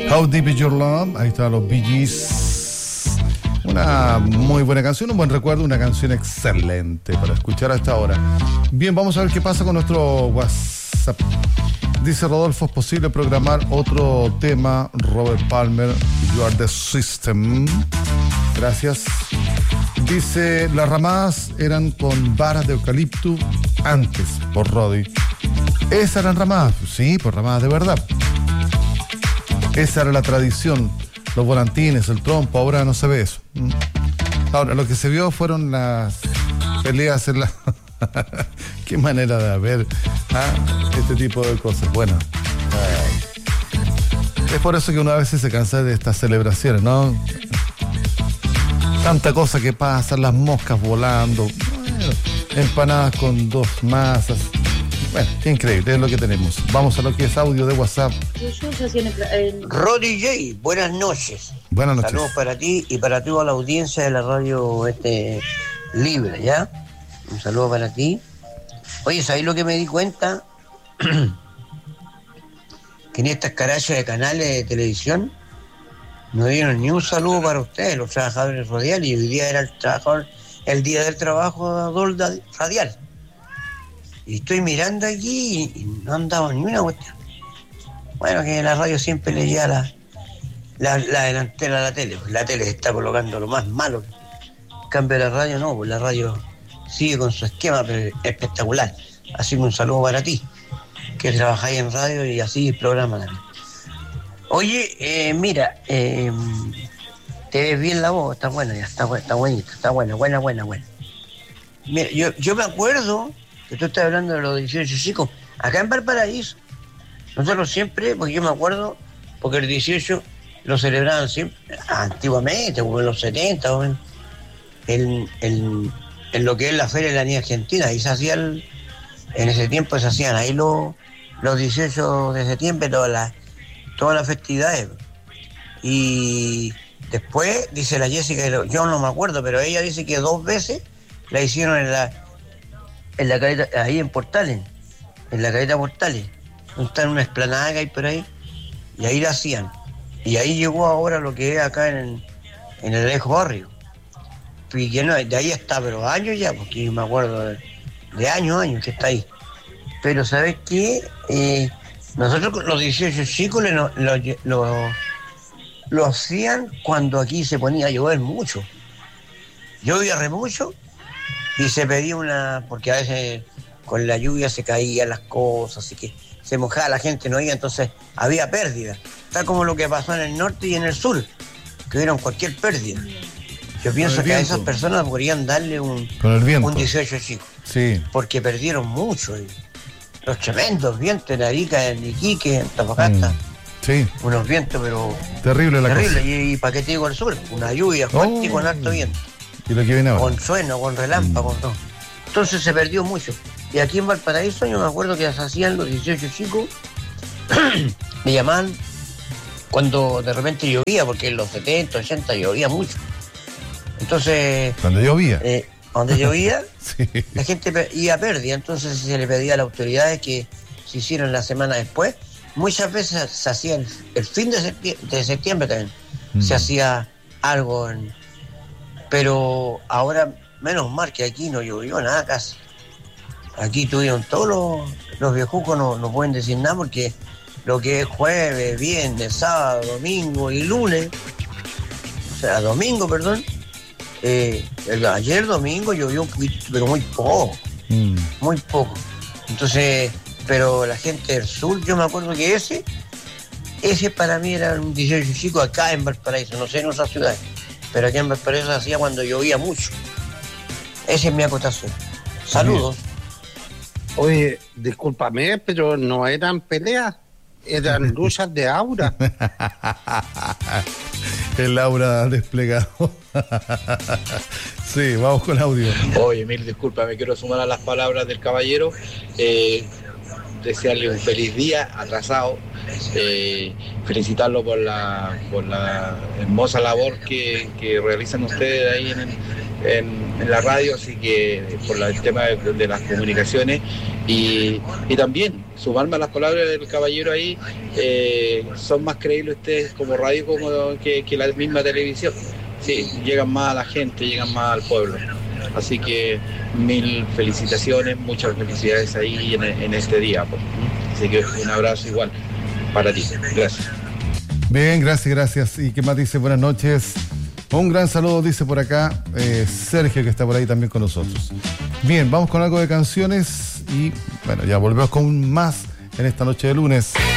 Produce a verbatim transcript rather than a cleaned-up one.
How Deep Is Your Love, ahí están los Bee Gees. Una muy buena canción, un buen recuerdo, una canción excelente para escuchar a esta hora. Bien, vamos a ver qué pasa con nuestro WhatsApp. Dice Rodolfo, ¿es posible programar otro tema? Robert Palmer, You Are The System. Gracias. Dice, las ramadas eran con varas de eucalipto antes, por Roddy. ¿Esas eran ramadas? Sí, por ramadas de verdad. Esa era la tradición. Los volantines, el trompo, ahora no se ve eso. Ahora, lo que se vio fueron las peleas en la... Qué manera de ver ¿ah? este tipo de cosas. Bueno, eh, es por eso que uno a veces se cansa de estas celebraciones, ¿no? Tanta cosa que pasa, las moscas volando, bueno, empanadas con dos masas. Bueno, qué increíble, es lo que tenemos. Vamos a lo que es audio de WhatsApp. Roddy J, buenas noches. Buenas noches. Saludos para ti y para toda la audiencia de la radio este libre, ¿ya? Un saludo para ti. Oye, ¿sabéis lo que me di cuenta? Que en estas carachas de canales de televisión no dieron ni un saludo para ustedes, los trabajadores radiales, y hoy día era el trabajador, el día del trabajo radial. Y estoy mirando aquí y no han dado ni una cuestión. Bueno, que la radio siempre le lleva la, la, la delantera a la tele. Pues la tele está colocando lo más malo. En cambio la radio no, pues la radio sigue con su esquema, pero espectacular. Así que un saludo para ti, que trabajáis en radio y así el programa también. Oye, eh, mira, eh, te ves bien la voz, está buena, ya está, está buenita, está buena, buena, buena, buena. Mira, yo, yo me acuerdo que tú estás hablando de los dieciocho chicos, acá en Valparaíso, nosotros siempre, porque yo me acuerdo, porque el dieciocho lo celebraban siempre, antiguamente, como en los setenta, o en, en, en, en lo que es la Feria de la Niña Argentina, ahí se hacía, el, en ese tiempo se hacían ahí los, los dieciocho de septiembre, todas las, todas las festividades. Y después, dice la Jessica, yo no me acuerdo, pero ella dice que dos veces la hicieron en la en la caleta, ahí en Portales, en la caleta Portales, está en una explanada que hay por ahí, y ahí la hacían. Y ahí llegó ahora lo que es acá en, en el Alejo Barrio. Y que no, de ahí está, pero años ya, porque yo me acuerdo de, de años, años que está ahí. Pero ¿sabes qué? Eh, nosotros los dieciocho chicos lo, lo, lo, lo hacían cuando aquí se ponía a llover mucho. Llovía re mucho. Y se pedía una, porque a veces con la lluvia se caían las cosas, así que se mojaba, la gente no iba, entonces había pérdida. Está como lo que pasó en el norte y en el sur, que hubieron cualquier pérdida. Yo pienso que a esas personas podrían darle un, un dieciocho chico. Sí. Porque perdieron mucho. Y los tremendos vientos en Arica, en Iquique, en Tapacasta. Mm. Sí. Unos vientos, pero... Terrible la terrible. cosa. Y, y para qué te digo el sur, una lluvia fuerte oh. y con alto viento. Y lo que viene ahora. Con trueno, con relámpago, mm. todo. Entonces se perdió mucho. Y aquí en Valparaíso yo me acuerdo que se hacían los dieciocho chicos, me llamaban cuando de repente llovía, porque en los setenta, ochenta llovía mucho. Entonces... Cuando llovía. Eh, cuando llovía, sí. La gente iba pérdida, entonces se le pedía a las autoridades que se hicieran la semana después. Muchas veces se hacía el, el fin de septiembre, de septiembre también, mm. se hacía algo en... Pero ahora, menos mal que aquí no llovió nada casi. Aquí tuvieron todos los, los viejucos, no, no pueden decir nada porque lo que es jueves, viernes, sábado, domingo y lunes, o sea, domingo, perdón, eh, el, ayer domingo llovió un poquito, pero muy poco, mm. muy poco. Entonces, pero la gente del sur, yo me acuerdo que ese, ese para mí era un dieciocho chico acá en Valparaíso, no sé en otras ciudades. Pero aquí en Valparaíso se hacía cuando llovía mucho. Esa es mi acotación. Saludos. Oye, discúlpame, pero no eran peleas, eran luchas de aura. El aura desplegado. Sí, vamos con audio. Oye, mil disculpas, me quiero sumar a las palabras del caballero. Eh, desearle un feliz día, atrasado. Eh, felicitarlo por la por la hermosa labor que, que realizan ustedes ahí en, en, en la radio, así que por la, el tema de, de las comunicaciones, Y, y también, sumarme a las palabras del caballero ahí, eh, son más creíbles ustedes como radio como que, que la misma televisión. Sí, llegan más a la gente, llegan más al pueblo. Así que mil felicitaciones, muchas felicidades ahí en, en este día. Pues. Así que un abrazo igual para ti. Gracias. Bien, gracias, gracias. ¿Y qué más dice? Buenas noches. Un gran saludo, dice por acá eh, Sergio, que está por ahí también con nosotros. Bien, vamos con algo de canciones y bueno, ya volvemos con más en esta noche de lunes.